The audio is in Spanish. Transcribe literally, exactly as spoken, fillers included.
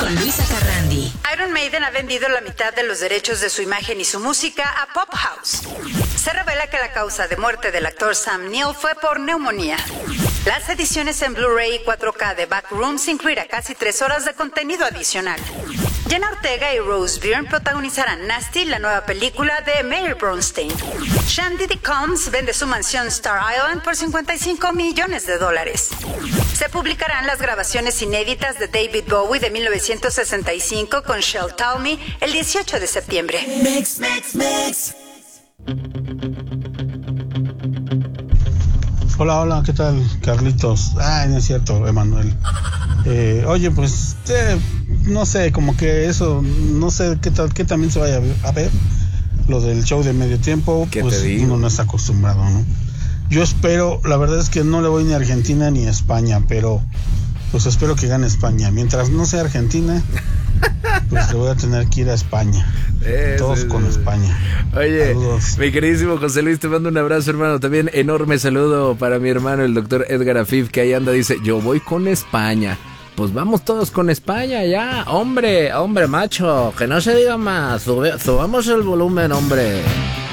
con Luisa Carrandi. Iron Maiden ha vendido la mitad de los derechos de su imagen y su música a Pop House. Se revela que la causa de muerte del actor Sam Neill fue por neumonía. Las ediciones en Blu-ray y cuatro K de Backrooms incluirá casi tres horas de contenido adicional. Jenna Ortega y Rose Byrne protagonizarán Nasty, la nueva película de Meyer Bronstein. Shandy D. Combs vende su mansión Star Island por cincuenta y cinco millones de dólares. Se publicarán las grabaciones inéditas de David Bowie de mil novecientos sesenta y cinco con Shel Talmy el dieciocho de septiembre. Mix, mix, mix. Hola, hola, ¿qué tal, Carlitos? Ah, no es cierto, Emanuel. Eh, oye, pues, eh, no sé, como que eso, no sé qué tal, qué también se vaya a ver, lo del show de medio tiempo, pues uno no está acostumbrado, ¿no? Yo espero, la verdad es que no le voy ni a Argentina ni a España, pero pues espero que gane España. Mientras no sea Argentina, pues le voy a tener que ir a España. Eh, Todos sí, con sí. España. Oye, saludos. Mi queridísimo José Luis, te mando un abrazo, hermano. También enorme saludo para mi hermano, el doctor Edgar Afif, que ahí anda, dice, yo voy con España. Pues vamos todos con España ya. Hombre, hombre, macho, que no se diga más. Sube, subamos el volumen, hombre.